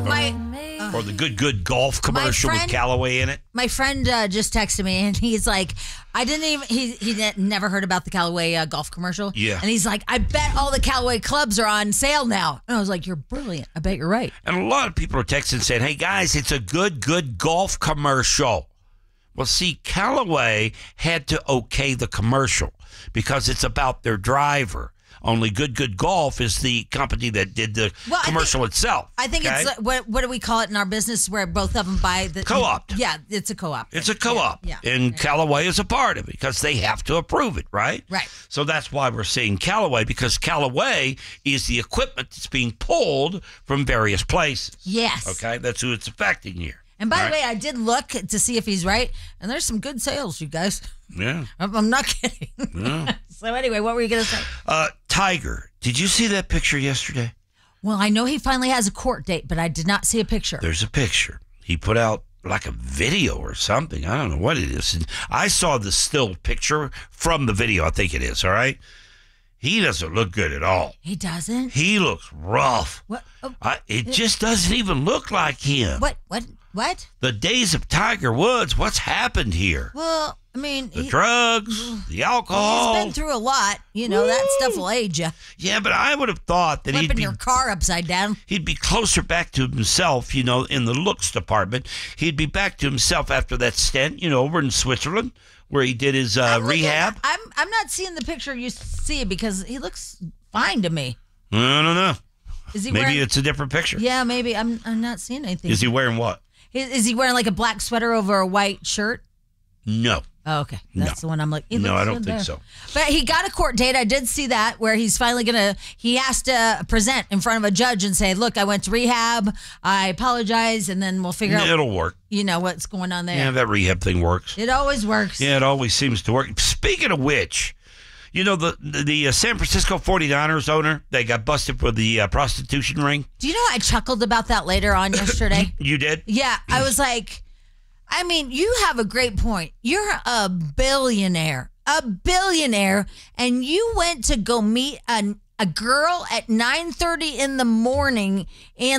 Or the good golf commercial with Callaway in it. My friend just texted me, and he's like, he never heard about the Callaway golf commercial. Yeah. And he's like, I bet all the Callaway clubs are on sale now. And I was like, you're brilliant. I bet you're right. And a lot of people are texting saying, hey, guys, it's a good golf commercial. Well, see, Callaway had to okay the commercial because it's about their driver. Only Good Golf is the company that did the commercial itself. I think it's, what do we call it in our business where both of them buy the... Co-op. Yeah, it's a co-op. It's a co-op. Yeah. And Callaway is a part of it because they have to approve it, right? Right. So that's why we're saying Callaway, because Callaway is the equipment that's being pulled from various places. Yes. Okay? That's who it's affecting here. And by the way, I did look to see if he's right, and there's some good sales, you guys. Yeah. I'm not kidding. Yeah. So anyway, what were you going to say? Tiger, did you see that picture yesterday? Well, I know he finally has a court date, but I did not see a picture. There's a picture. He put out like a video or something. I don't know what it is. And I saw the still picture from the video, I think it is, all right? He doesn't look good at all. He doesn't? He looks rough. What? It just doesn't even look like him. What? The days of Tiger Woods, what's happened here? Well, I mean... The drugs, the alcohol. He's been through a lot. You know, that stuff will age you. Yeah, but I would have thought that Flipping your car upside down. He'd be closer back to himself, you know, in the looks department. He'd be back to himself after that stint, you know, over in Switzerland where he did his rehab. I'm not seeing the picture you see because he looks fine to me. I don't know. Is he maybe it's a different picture. Yeah, maybe. I'm not seeing anything. Is he wearing what? Is he wearing like a black sweater over a white shirt? No. Oh, okay. That's the one I'm like. No, I don't think so. But he got a court date. I did see that where he's finally he has to present in front of a judge and say, look, I went to rehab. I apologize. And then we'll figure out. It'll work. You know what's going on there. Yeah, that rehab thing works. It always works. Yeah, it always seems to work. Speaking of which, you know, the San Francisco 49ers owner, they got busted for the prostitution ring. Do you know I chuckled about that later on yesterday? You did? Yeah. I was like, I mean, you have a great point. You're a billionaire, and you went to go meet a girl at 9:30 in the morning in